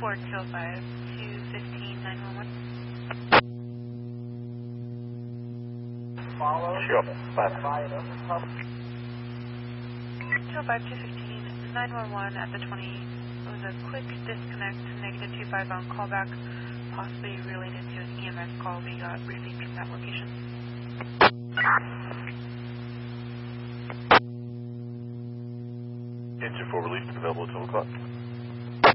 4205, 215, 911. Sure. 205, 215, 911 at the 20. It was a quick disconnect, -25 on callback, possibly related to an EMS call we got received from that location. Engine 4 released, available at 12 o'clock.